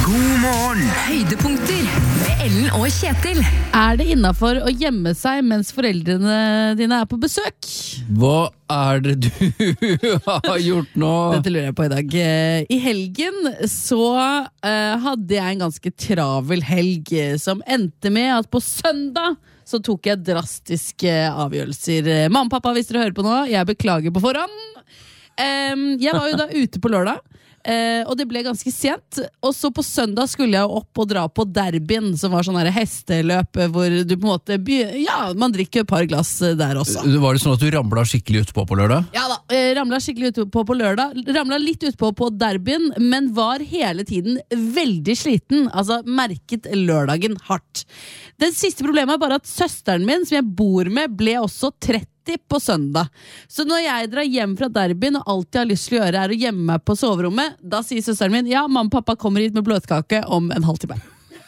God morgen. Høydepunkter med Ellen og Kjetil. Det innenfor å gjemme seg mens foreldrene dine på besøk? Hva det du har gjort nå? Dette lurer jeg på i dag. I helgen så hadde jeg en ganske travel helg som endte med at på søndag så tok jeg drastiske avgjørelser. Mamma og pappa, hvis dere hører på nå, jeg beklager på forhånd. Jeg var jo da ute på lørdag. Og det ble ganske sent. Og så på søndag skulle jeg opp og dra på derbyen, som var sånn her hesteløp hvor du på en måte man drikker et par glass der også. Var det sånn at du ramlet skikkelig utpå på lørdag? Ja da, ramlet skikkelig utpå på lørdag. Ramlet litt utpå på derbyen, men var hele tiden veldig sliten. Altså merket lørdagen hardt. Det siste problemet er bare at søsteren min, som jeg bor med, ble også 30 på søndag. Så når jeg drar hjem fra derbyen og alt jeg har lyst til å gjøre er å gjemme meg på soverommet, da sier søsteren min, ja, mamma og pappa kommer hit med bløtkake om en halvtime.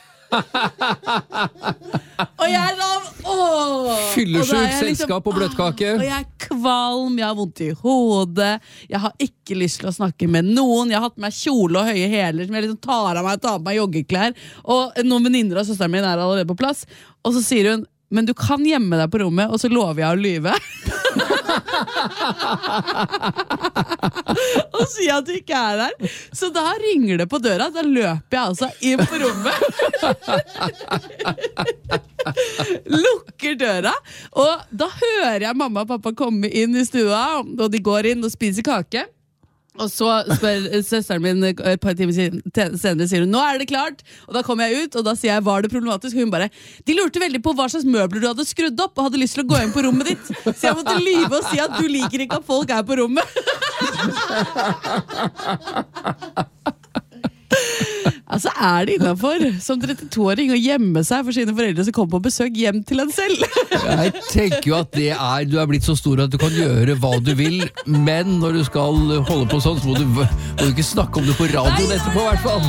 Og jeg da Fyllesyk selskap og bløtkake. Og jeg er kvalm, jeg har vondt i hodet, jeg har ikke lyst til å snakke med noen, jeg har hatt meg kjole og høye hæler som jeg liksom tar på meg joggeklær, og noen venninner av søsteren min er allerede på plass, og så sier hun, men du kan gjemme deg på rommet, og så lover jeg å lyve. Og sier at du ikke er der. Så da ringer det på døra, da løper jeg altså inn på rommet. Lukker døra, og da hører jeg mamma og pappa komme inn i stua, og de går inn og spiser kake. Og så spør søsteren min et par timer senere, sier hun, nå er det klart. Og da kommer jeg ut, og da sier jeg, var det problematisk? Og hun bare, de lurte veldig på hva slags møbler du hadde skrudd opp, og hadde lyst til å gå inn på rommet ditt. Så jeg måtte lyve og si at du liker ikke at folk er på rommet. Altså det innenfor som 32-åring å gjemme seg for sine foreldre som kommer på besøk hjem til en selv. Jeg tenker jo at du blitt så stor at du kan gjøre hva du vil, men når du skal holde på sånn, så må du ikke snakke om det på radioen etterpå i hvert fall.